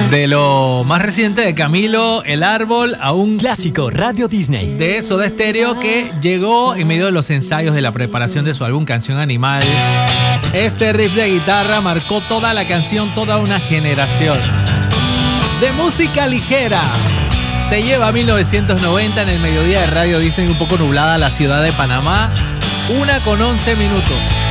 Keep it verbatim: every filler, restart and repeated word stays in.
De lo más reciente de Camilo, El Árbol, a un clásico Radio Disney de Soda Stereo que llegó en medio de los ensayos de la preparación de su álbum Canción Animal. Ese riff de guitarra marcó toda la canción, toda una generación. De música ligera, te lleva a mil novecientos noventa en el mediodía de Radio Disney, un poco nublada la ciudad de Panamá, una con once minutos.